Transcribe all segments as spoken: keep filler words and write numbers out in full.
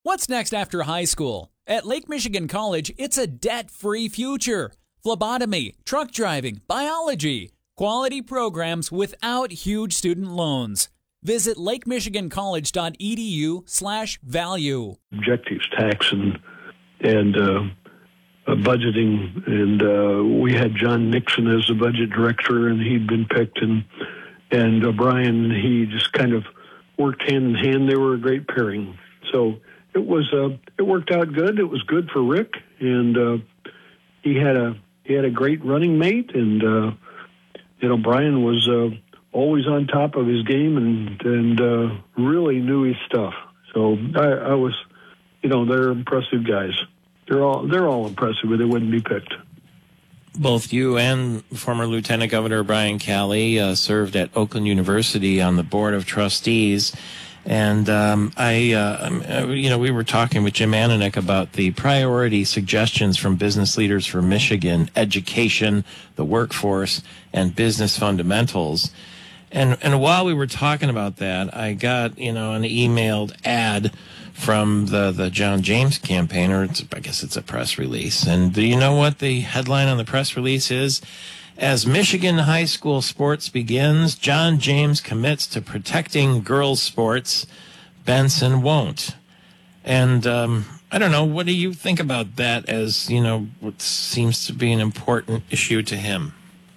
What's next after high school? At Lake Michigan College, it's a debt-free future. Phlebotomy, truck driving, biology, quality programs without huge student loans. Visit lakemichigancollege.edu slash value. Objectives, tax and and uh, uh, budgeting, and uh, we had John Nixon as the budget director, and he'd been picked, and and O'Brien, he just kind of worked hand in hand. They were a great pairing. So it was uh, it worked out good. It was good for Rick, and uh, he had a he had a great running mate, and uh, you know O'Brien was uh, always on top of his game, and and uh, really knew his stuff. So I, I was, you know, they're impressive guys. They're all they're all impressive, or they wouldn't be picked. Both you and former Lieutenant Governor Brian Calley uh, served at Oakland University on the Board of Trustees. And um, I, uh, you know, we were talking with Jim Ananek about the priority suggestions from business leaders for Michigan: education, the workforce, and business fundamentals. And and while we were talking about that, I got, you know, an emailed ad from the, the John James campaign, or it's, I guess it's a press release. And do you know what the headline on the press release is? As Michigan high school sports begins, John James commits to protecting girls' sports. Benson won't. And um, I don't know, what do you think about that as, you know, what seems to be an important issue to him?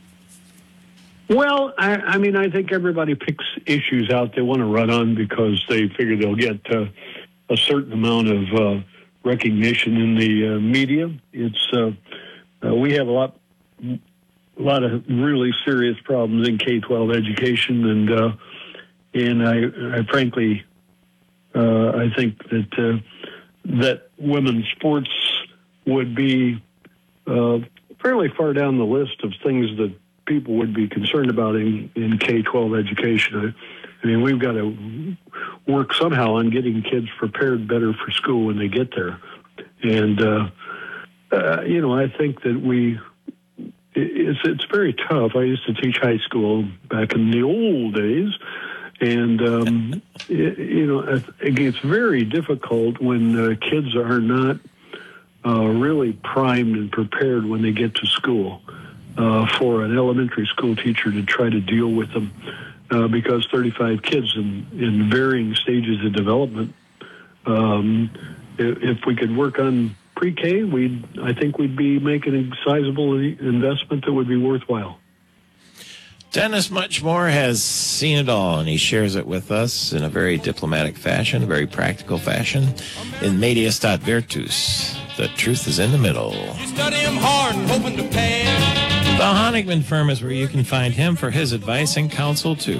Well, I, I mean, I think everybody picks issues out they want to run on because they figure they'll get uh, a certain amount of uh, recognition in the uh, media. It's uh, uh, we have a lot, a lot of really serious problems in K twelve education, and uh, and I, I frankly, uh, I think that uh, that women's sports would be uh, fairly far down the list of things that people would be concerned about in, in K twelve education. I mean, we've got to work somehow on getting kids prepared better for school when they get there. And, uh, uh, you know, I think that we, it's, it's very tough. I used to teach high school back in the old days. And, um, it, you know, it gets very difficult when uh, kids are not uh, really primed and prepared when they get to school. Uh, for an elementary school teacher to try to deal with them, uh, because thirty-five kids in, in varying stages of development. Um, if, if we could work on pre-K, we'd I think we'd be making a sizable investment that would be worthwhile. Dennis Muchmore has seen it all, and he shares it with us in a very diplomatic fashion, a very practical fashion. In Medias Stat Virtus, the truth is in the middle. You study him hard and hoping to pass. The Honigman firm is where you can find him for his advice and counsel, too.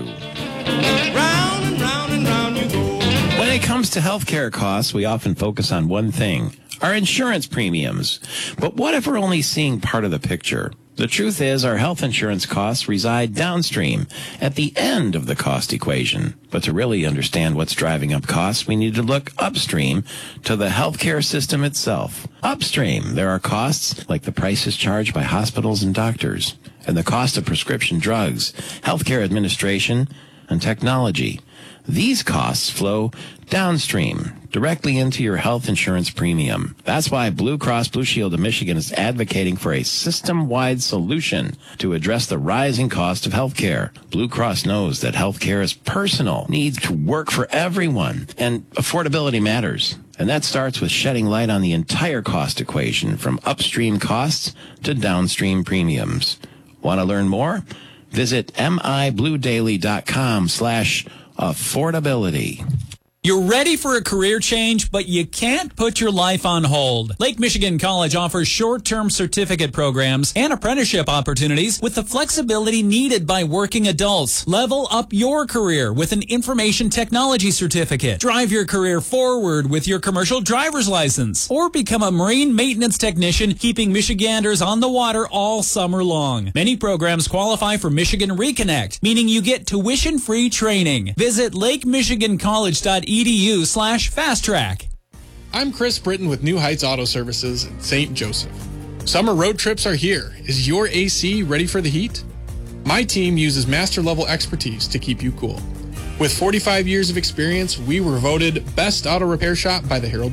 Round and round and round you go. When it comes to healthcare costs, we often focus on one thing: our insurance premiums. But what if we're only seeing part of the picture? The truth is, our health insurance costs reside downstream, at the end of the cost equation. But to really understand what's driving up costs, we need to look upstream to the healthcare system itself. Upstream, there are costs like the prices charged by hospitals and doctors, and the cost of prescription drugs, healthcare administration, and technology. These costs flow downstream, directly into your health insurance premium. That's why Blue Cross Blue Shield of Michigan is advocating for a system-wide solution to address the rising cost of health care. Blue Cross knows that health care is personal, needs to work for everyone, and affordability matters. And that starts with shedding light on the entire cost equation, from upstream costs to downstream premiums. Want to learn more? Visit mibluedaily.com slash affordability. You're ready for a career change, but you can't put your life on hold. Lake Michigan College offers short-term certificate programs and apprenticeship opportunities with the flexibility needed by working adults. Level up your career with an information technology certificate. Drive your career forward with your commercial driver's license. Or become a marine maintenance technician, keeping Michiganders on the water all summer long. Many programs qualify for Michigan Reconnect, meaning you get tuition-free training. Visit lakemichigancollege.edu edu slash fast track. I'm Chris Britton with New Heights Auto Services in Saint Joseph. Summer road trips are here. Is your A C ready for the heat? My team uses master level expertise to keep you cool. With forty-five years of experience, we were voted best auto repair shop by the Herald